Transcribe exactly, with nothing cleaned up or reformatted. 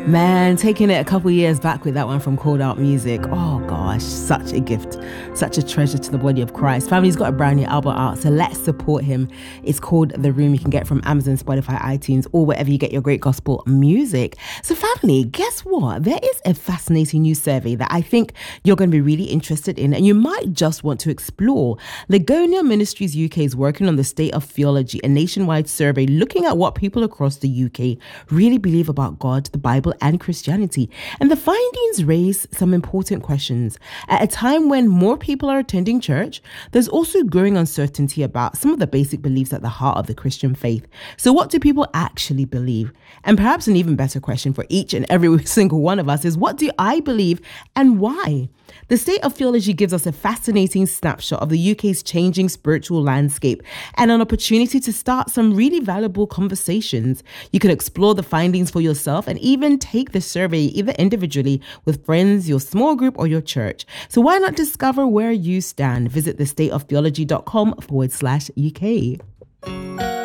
Man, taking it a couple years back with that one from Called Out Music. Oh gosh, such a gift, such a treasure to the body of Christ. Family's got a brand new album out, so let's support him. It's called The Room. You can get it from Amazon, Spotify, iTunes, or wherever you get your great gospel music. So family, guess what? There is a fascinating new survey that I think you're going to be really interested in, and you might just want to explore. Ligonia Ministries U K is working on the state of theology, a nationwide survey looking at what people across the U K really believe about God, the Bible, and Christianity. And the findings raise some important questions. At a time when more people are attending church, there's also growing uncertainty about some of the basic beliefs at the heart of the Christian faith. So what do people actually believe? And perhaps an even better question for each and every single one of us is, what do I believe and why? The State of Theology gives us a fascinating snapshot of the U K's changing spiritual landscape and an opportunity to start some really valuable conversations. You can explore the findings for yourself and even take the survey either individually with friends, your small group, or your church. So why not discover where you stand? Visit thestateoftheology.com forward slash UK.